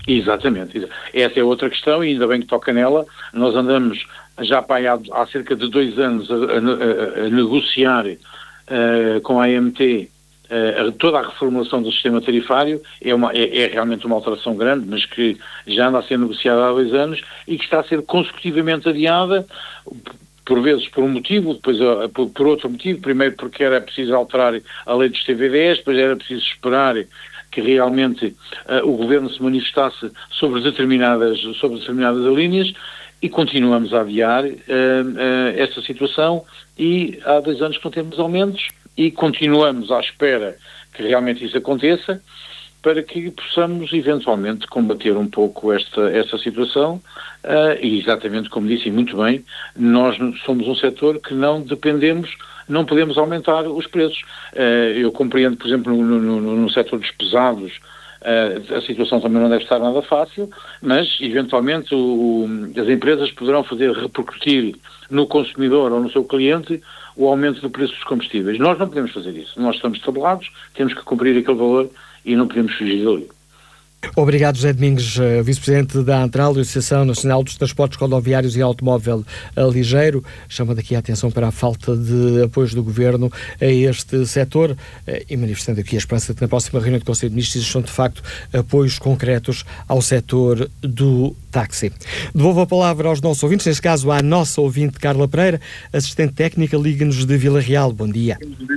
Exatamente. Essa é outra questão e ainda bem que toca nela. Nós andamos já há cerca de 2 anos a negociar com a AMT toda a reformulação do sistema tarifário. É realmente uma alteração grande, mas que já anda a ser negociada há 2 anos e que está a ser consecutivamente adiada, por vezes por um motivo, depois por outro motivo. Primeiro porque era preciso alterar a lei dos TVDs, depois era preciso esperar que realmente o Governo se manifestasse sobre determinadas linhas, e continuamos a adiar esta situação, e há 2 anos que não temos aumentos e continuamos à espera que realmente isso aconteça, para que possamos eventualmente combater um pouco esta situação. E exatamente como disse, e muito bem, nós somos um setor que não podemos aumentar os preços. Eu compreendo, por exemplo, no setor dos pesados, a situação também não deve estar nada fácil, mas eventualmente as empresas poderão fazer repercutir no consumidor ou no seu cliente o aumento do preço dos combustíveis. Nós não podemos fazer isso. Nós estamos tabelados, temos que cumprir aquele valor e não podemos fugir dali. Obrigado, José Domingos, vice-presidente da ANTRAL, Associação Nacional dos Transportes Rodoviários e Automóvel Ligeiro. Chama daqui a atenção para a falta de apoios do Governo a este setor e manifestando aqui a esperança de que na próxima reunião do Conselho de Ministros existam, de facto, apoios concretos ao setor do táxi. Devolvo a palavra aos nossos ouvintes, neste caso à nossa ouvinte Carla Pereira, assistente técnica, Liga-nos de Vila Real. Bom dia.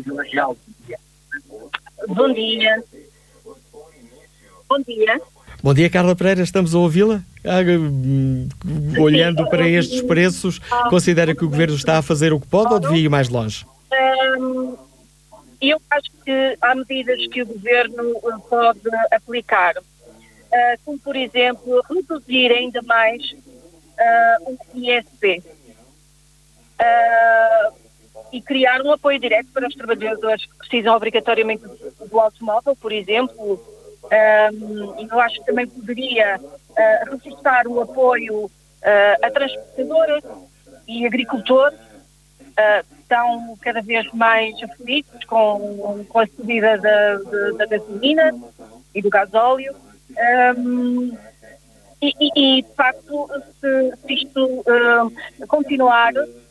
Bom dia. Bom dia. Bom dia, Carla Pereira, estamos a ouvi-la? Olhando para estes preços, considera que o Governo está a fazer o que pode ou devia ir mais longe? Eu acho que há medidas que o Governo pode aplicar, como, por exemplo, reduzir ainda mais o ISP e criar um apoio direto para os trabalhadores que precisam obrigatoriamente do automóvel, por exemplo. Eu acho que também poderia reforçar o apoio a transportadoras e agricultores que estão cada vez mais aflitos com a subida da gasolina e do gasóleo. De facto, se isto continuar,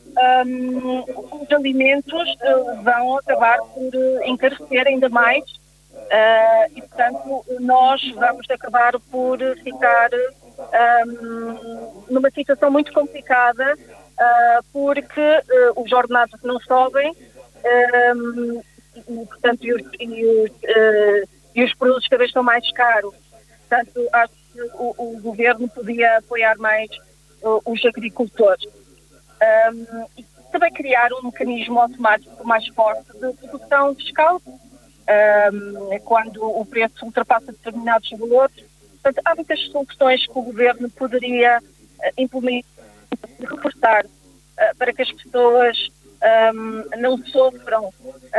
os alimentos vão acabar por encarecer ainda mais. E, portanto, nós vamos acabar por ficar numa situação muito complicada, porque os ordenados não sobem, portanto, e os produtos cada vez estão mais caros. Portanto, acho que o Governo podia apoiar mais os agricultores. E também criar um mecanismo automático mais forte de dedução fiscal, quando o preço ultrapassa determinados valores. Portanto, há muitas soluções que o Governo poderia implementar e reforçar para que as pessoas não sofram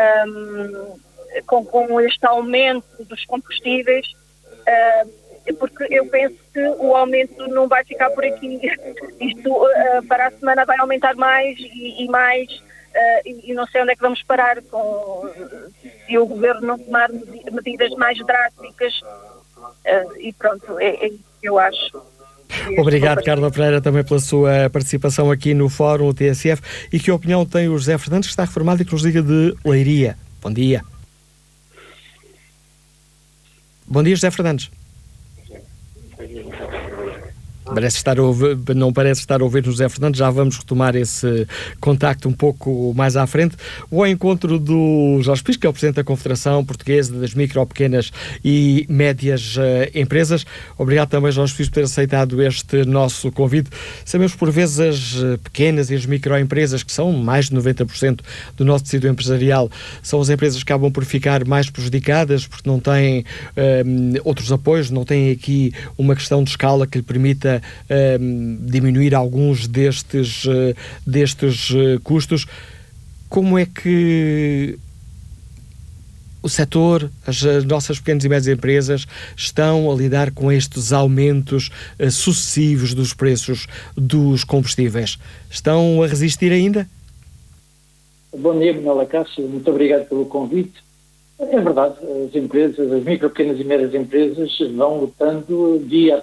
com este aumento dos combustíveis, porque eu penso que o aumento não vai ficar por aqui. Isto para a semana vai aumentar mais e mais. E não sei onde é que vamos parar se o Governo não tomar medidas mais drásticas. E pronto, é isso que eu acho. Obrigado, Carla Pereira, também pela sua participação aqui no Fórum TSF. E que opinião tem o José Fernandes, que está reformado e que nos liga de Leiria? Bom dia. Bom dia, José Fernandes. Não parece estar a ouvir José Fernandes, já vamos retomar esse contacto um pouco mais à frente. Vou ao encontro do Jorge Pires, que é o Presidente da Confederação Portuguesa das Micro, Pequenas e Médias Empresas. Obrigado também, Jorge Pires, por ter aceitado este nosso convite. Sabemos, por vezes, as pequenas e as microempresas, que são mais de 90% do nosso tecido empresarial, são as empresas que acabam por ficar mais prejudicadas, porque não têm outros apoios, não têm aqui uma questão de escala que lhe permita diminuir alguns destes custos. Como é que o setor, as nossas pequenas e médias empresas estão a lidar com estes aumentos sucessivos dos preços dos combustíveis? Estão a resistir ainda? Bom dia, Manuela Cássio, muito obrigado pelo convite. É verdade, as empresas, as micro, pequenas e médias empresas vão lutando dia